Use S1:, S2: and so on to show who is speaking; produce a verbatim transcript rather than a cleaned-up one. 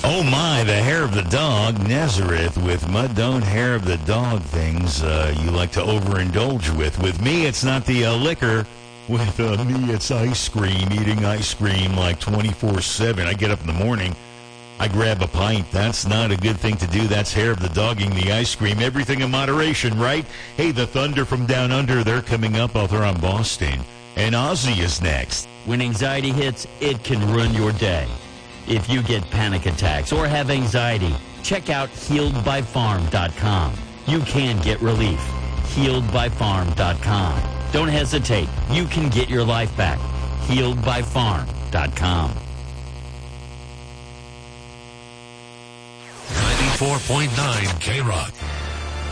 S1: Oh my, the hair of the dog, Nazareth, with mud don't hair of the dog things uh, you like to overindulge with. With me, it's not the uh, liquor. With uh, me, it's ice cream, eating ice cream like twenty-four seven. I get up in the morning, I grab a pint. That's not a good thing to do. That's hair of the dog eating the ice cream. Everything in moderation, right? Hey, the Thunder from Down Under, they're coming up out there on Boston. And Ozzy is next.
S2: When anxiety hits, it can ruin your day. If you get panic attacks or have anxiety, check out healed by farm dot com. You can get relief. healed by farm dot com. Don't hesitate. You can get your life back. healed by farm dot com.
S3: ninety-four point nine K-Rock.